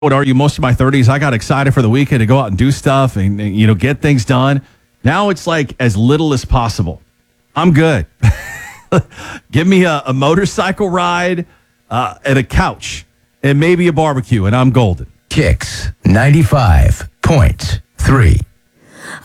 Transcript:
would argue most of my 30s, I got excited for the weekend to go out and do stuff and get things done. Now it's like as little as possible. I'm good. Give me a motorcycle ride and a couch and maybe a barbecue, and I'm golden. Kicks 95.3.